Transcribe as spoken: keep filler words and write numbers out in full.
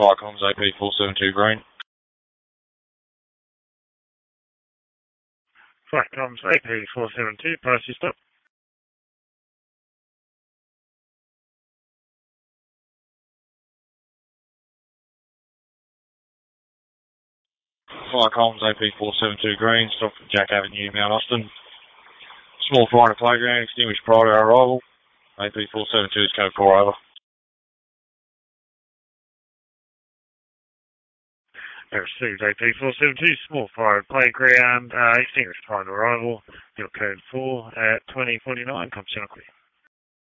Fire comms A P four seven two green. Fire comms A P four seven two, priority stop. Fire comms A P four seven two green, stop at Jack Avenue, Mount Austin. Small fire in the playground, extinguished prior to our arrival. A P four seven two is code four over. Received A P four seven two, small fire at playground, uh, extinguished prior to arrival. Your code four at twenty forty-nine, come channel clear.